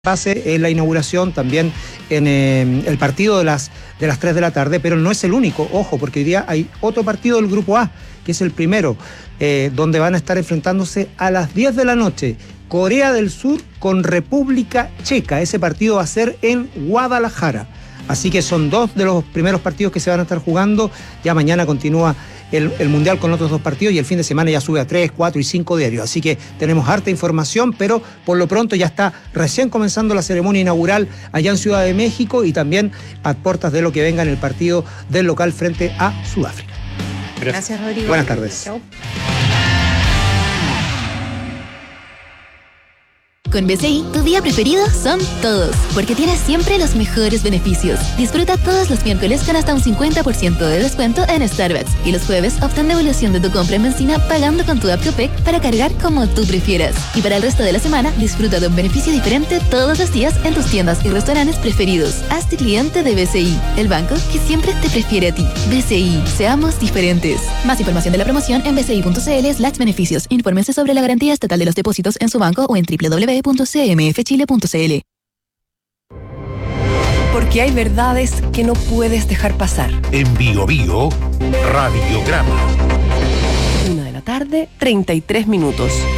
pase en la inauguración, también en el partido de las 3 de la tarde, pero no es el único, ojo, porque hoy día hay otro partido del Grupo A, que es el primero, donde van a estar enfrentándose a las 10 de la noche, Corea del Sur con República Checa. Ese partido va a ser en Guadalajara. Así que son dos de los primeros partidos que se van a estar jugando. Ya mañana continúa el Mundial con otros dos partidos y el fin de semana ya sube a 3, 4 y 5 diarios. Así que tenemos harta información, pero por lo pronto ya está recién comenzando la ceremonia inaugural allá en Ciudad de México y también a puertas de lo que venga en el partido del local frente a Sudáfrica. Gracias, Rodrigo. Buenas tardes. Chau. Con BCI, tu día preferido son todos, porque tienes siempre los mejores beneficios. Disfruta todos los miércoles con hasta un 50% de descuento en Starbucks y los jueves obtén devolución de tu compra en benzina pagando con tu app Copec para cargar como tú prefieras. Y para el resto de la semana, disfruta de un beneficio diferente todos los días en tus tiendas y restaurantes preferidos. Hazte cliente de BCI, el banco que siempre te prefiere a ti. BCI, seamos diferentes. Más información de la promoción en bci.cl/beneficios. Infórmense sobre la garantía estatal de los depósitos en su banco o en www.cmfchile.cl. Porque hay verdades que no puedes dejar pasar. En Bio Bio, Radiograma. 1:33 p.m.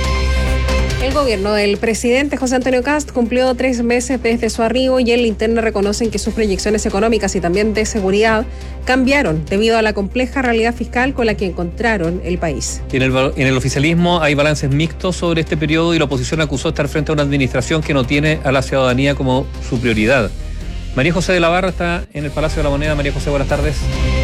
El gobierno del presidente José Antonio Kast cumplió 3 meses desde su arribo y en la interna reconocen que sus proyecciones económicas y también de seguridad cambiaron debido a la compleja realidad fiscal con la que encontraron el país. En el oficialismo hay balances mixtos sobre este periodo y la oposición acusó estar frente a una administración que no tiene a la ciudadanía como su prioridad. María José de la Barra está en el Palacio de la Moneda. María José, buenas tardes.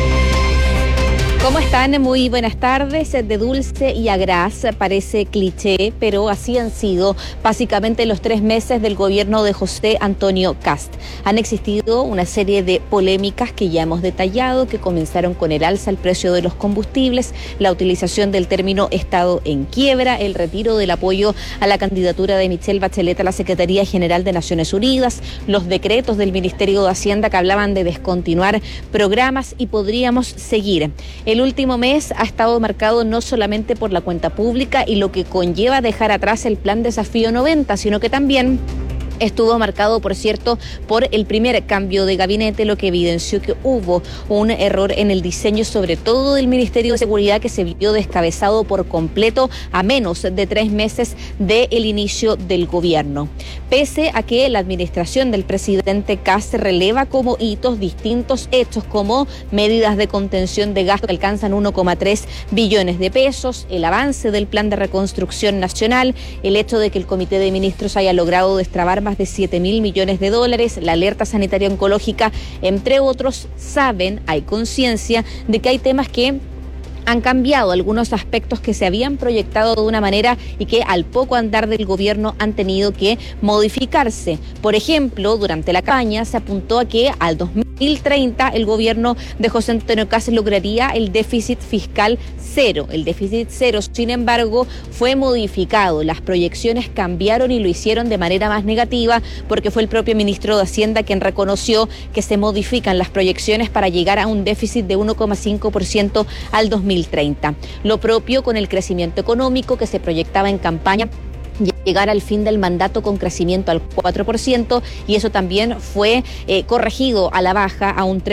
¿Cómo están? Muy buenas tardes. De dulce y a gras, parece cliché, pero así han sido básicamente los 3 meses del gobierno de José Antonio Kast. Han existido una serie de polémicas que ya hemos detallado, que comenzaron con el alza al precio de los combustibles, la utilización del término Estado en quiebra, el retiro del apoyo a la candidatura de Michelle Bachelet a la Secretaría General de Naciones Unidas, los decretos del Ministerio de Hacienda que hablaban de descontinuar programas y podríamos seguir. El último mes ha estado marcado no solamente por la cuenta pública y lo que conlleva dejar atrás el Plan Desafío 90, sino que también estuvo marcado, por cierto, por el primer cambio de gabinete, lo que evidenció que hubo un error en el diseño, sobre todo del Ministerio de Seguridad, que se vio descabezado por completo a menos de 3 meses del inicio del gobierno. Pese a que la administración del presidente Kast releva como hitos distintos hechos como medidas de contención de gasto que alcanzan 1,3 billones de pesos, el avance del Plan de Reconstrucción Nacional, el hecho de que el Comité de Ministros haya logrado destrabar más de 7.000 millones de dólares, la alerta sanitaria oncológica, entre otros, hay conciencia de que hay temas que han cambiado, algunos aspectos que se habían proyectado de una manera y que al poco andar del gobierno han tenido que modificarse. Por ejemplo, durante la campaña se apuntó a que al 2030 el gobierno de José Antonio Kast lograría el déficit fiscal cero. El déficit cero, sin embargo, fue modificado. Las proyecciones cambiaron y lo hicieron de manera más negativa porque fue el propio ministro de Hacienda quien reconoció que se modifican las proyecciones para llegar a un déficit de 1,5% al 2030. Lo propio con el crecimiento económico que se proyectaba en campaña, llegar al fin del mandato con crecimiento al 4%, y eso también fue corregido a la baja a un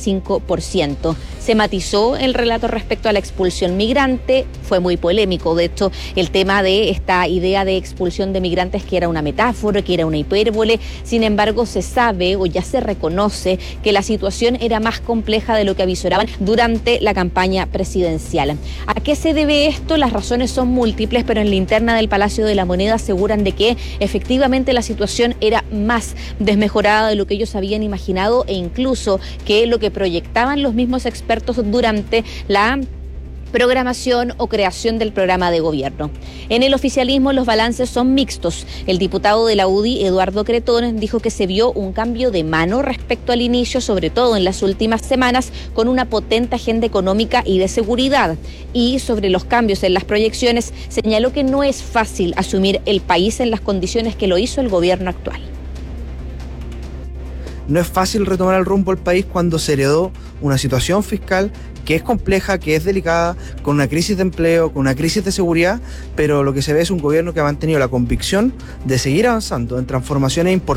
3,5%. Se matizó el relato respecto a la expulsión migrante, fue muy polémico, de hecho, el tema de esta idea de expulsión de migrantes que era una metáfora, que era una hipérbole. Sin embargo, se sabe o ya se reconoce que la situación era más compleja de lo que avisoraban durante la campaña presidencial. ¿A qué se debe esto? Las razones son múltiples, pero en la interna del Palacio de la Moneda aseguran de que efectivamente la situación era más desmejorada de lo que ellos habían imaginado e incluso que lo que proyectaban los mismos expertos durante la programación o creación del programa de gobierno. En el oficialismo los balances son mixtos. El diputado de la UDI, Eduardo Cretón, dijo que se vio un cambio de mano respecto al inicio, sobre todo en las últimas semanas, con una potente agenda económica y de seguridad. Y sobre los cambios en las proyecciones, señaló que no es fácil asumir el país en las condiciones que lo hizo el gobierno actual. No es fácil retomar el rumbo al país cuando se heredó una situación fiscal que es compleja, que es delicada, con una crisis de empleo, con una crisis de seguridad, pero lo que se ve es un gobierno que ha mantenido la convicción de seguir avanzando en transformaciones importantes